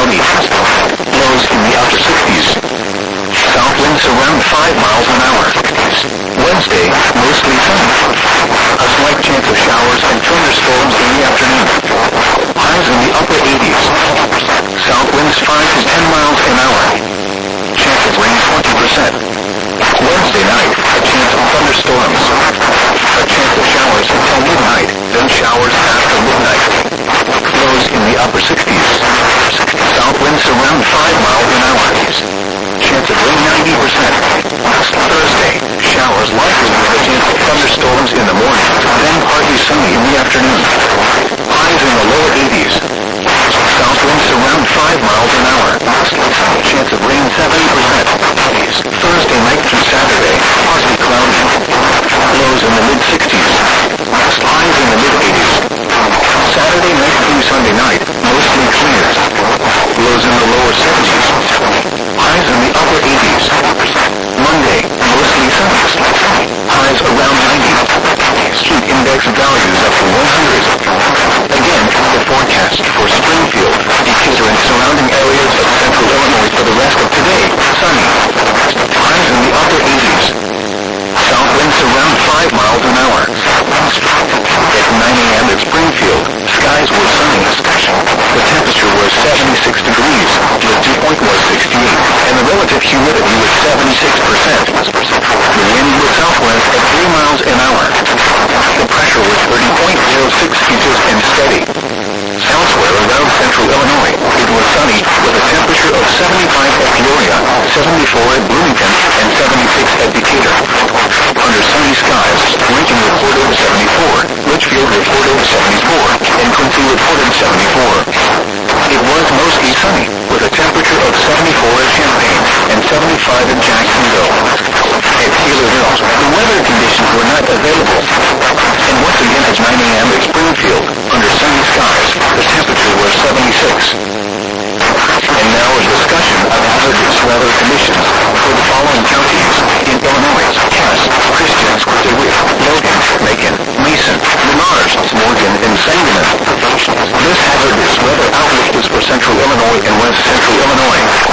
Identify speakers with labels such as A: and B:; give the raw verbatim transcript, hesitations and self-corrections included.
A: cloudy. Lows in the upper sixties. South winds around five miles an hour. Wednesday, mostly sunny. A slight chance of showers and thunderstorms in the afternoon. Highs in the upper eighties. South winds five to ten miles an hour. Chance of rain twenty percent. Wednesday night, a chance of thunderstorms. A chance of showers until midnight, then showers after midnight. Lows in the upper sixties. South winds around five miles an hour. Chance of rain ninety percent. Thursday, showers likely with a chance of thunderstorms in the morning, then partly sunny in the afternoon. Highs in the lower eighties. South winds around five miles an hour. Chance of rain seventy percent. Thursday night through Saturday, partly cloudy. Lows in the mid-sixties. Highs in the mid-eighties. Saturday night through Sunday night, mostly clear. Lows in the lower seventies. Highs in the upper eighties. Monday, mostly sunny. Highs around ninety. Heat index values up to one hundred. Again, the forecast for Springfield, Decatur and surrounding areas of central Illinois for the rest of today, sunny. Highs in the upper eighties. South winds around five miles an hour. At nine a.m. at Springfield, skies were sunny. The temperature was seventy-six degrees, the dew point was sixty-eight, and the relative humidity was seventy-six percent. The wind was southwest at three miles an hour. The pressure was thirty point zero six inches and steady. Elsewhere around central Illinois, it was sunny with a temperature of seventy-five at Peoria, seventy-four at Bloomington, and seventy-six at Decatur. Under sunny skies, Lincoln reported seventy-four, Litchfield reported seventy-four, and Quincy reported seventy-four. It was mostly sunny, with a temperature of seventy-four at Champaign and seventy-five at Jacksonville. At Taylorville, the weather conditions were not available. And once again at nine a.m. at Springfield, under sunny skies, the temperature was seventy-six. And now a discussion of hazardous weather conditions for the following counties in Illinois: Cass, Christians, DeWitt, Logan, Macon, Mason, Menard, Morgan, and Sangamon. This hazardous weather outlook is for central Illinois and west central Illinois.